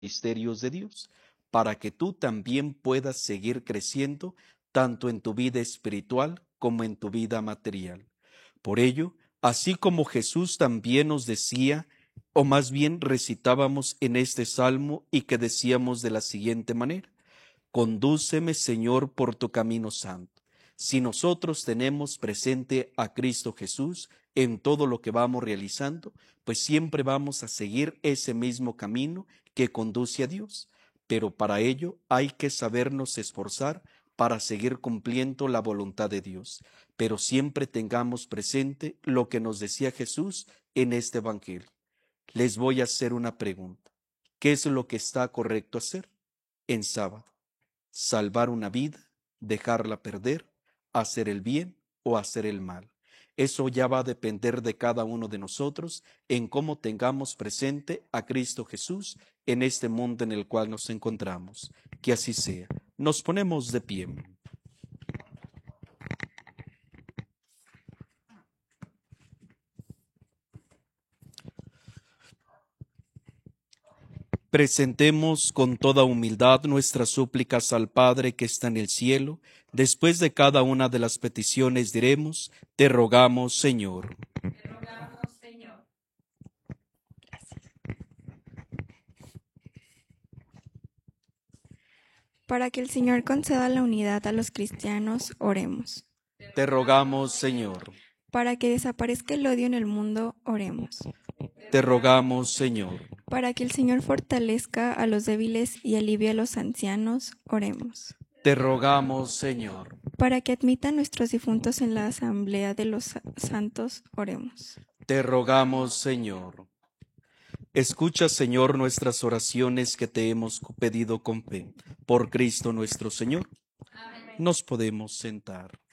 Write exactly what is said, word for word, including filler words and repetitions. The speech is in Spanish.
misterios de Dios, para que tú también puedas seguir creciendo tanto en tu vida espiritual como en tu vida material. Por ello, así como Jesús también nos decía, o más bien recitábamos en este salmo y que decíamos de la siguiente manera: condúceme, Señor, por tu camino santo. Si nosotros tenemos presente a Cristo Jesús en todo lo que vamos realizando, pues siempre vamos a seguir ese mismo camino que conduce a Dios. Pero para ello hay que sabernos esforzar para seguir cumpliendo la voluntad de Dios. Pero siempre tengamos presente lo que nos decía Jesús en este Evangelio. Les voy a hacer una pregunta. ¿Qué es lo que está correcto hacer en sábado? ¿Salvar una vida, dejarla perder, hacer el bien o hacer el mal? Eso ya va a depender de cada uno de nosotros en cómo tengamos presente a Cristo Jesús en este mundo en el cual nos encontramos. Que así sea. Nos ponemos de pie. Presentemos con toda humildad nuestras súplicas al Padre que está en el cielo. Después de cada una de las peticiones diremos: te rogamos, Señor. Te rogamos, Señor. Para que el Señor conceda la unidad a los cristianos, oremos. Te rogamos, Señor. Para que desaparezca el odio en el mundo, oremos. Te rogamos, Señor. Para que el Señor fortalezca a los débiles y alivie a los ancianos, oremos. Te rogamos, Señor. Para que admita a nuestros difuntos en la asamblea de los santos, oremos. Te rogamos, Señor. Escucha, Señor, nuestras oraciones que te hemos pedido con fe. Por Cristo nuestro Señor. Amén. Nos podemos sentar.